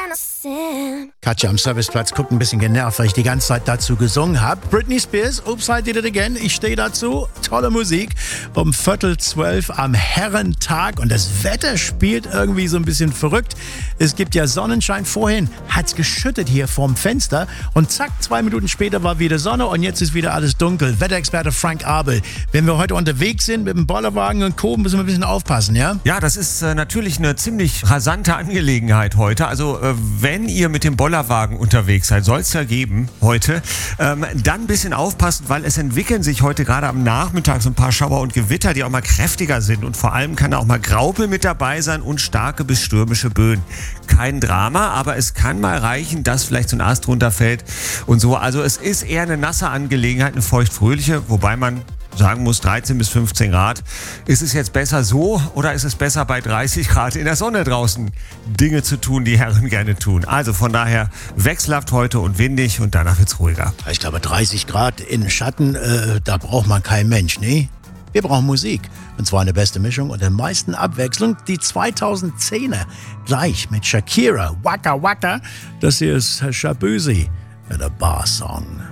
Katja am Serviceplatz guckt ein bisschen genervt, weil ich die ganze Zeit dazu gesungen habe. Britney Spears, Oops, I Did It Again. Ich stehe dazu. Tolle Musik. Um 11:45 am Herrentag. Und das Wetter spielt irgendwie so ein bisschen verrückt. Es gibt ja Sonnenschein. Vorhin hat's geschüttet hier vorm Fenster. Und zack, 2 Minuten später war wieder Sonne. Und jetzt ist wieder alles dunkel. Wetterexperte Frank Abel. Wenn wir heute unterwegs sind mit dem Bollerwagen und Co., müssen wir ein bisschen aufpassen, ja? Ja, das ist natürlich eine ziemlich rasante Angelegenheit heute. Also wenn ihr mit dem Bollerwagen unterwegs seid, soll es ja geben heute, dann ein bisschen aufpassen, weil es entwickeln sich heute gerade am Nachmittag so ein paar Schauer und Gewitter, die auch mal kräftiger sind. Und vor allem kann da auch mal Graupel mit dabei sein und starke bis stürmische Böen. Kein Drama, aber es kann mal reichen, dass vielleicht so ein Ast runterfällt und so. Also es ist eher eine nasse Angelegenheit, eine feuchtfröhliche, wobei man sagen muss, 13 bis 15 Grad. Ist es jetzt besser so oder ist es besser bei 30 Grad in der Sonne draußen Dinge zu tun, die Herren gerne tun? Also von daher wechselhaft heute und windig und danach wird's ruhiger. Ich glaube, 30 Grad in Schatten, da braucht man keinen Mensch, ne? Wir brauchen Musik. Und zwar eine beste Mischung und der meisten Abwechslung. Die 2010er. Gleich mit Shakira. Waka Waka. Das hier ist Shabuzi mit der Bar-Song.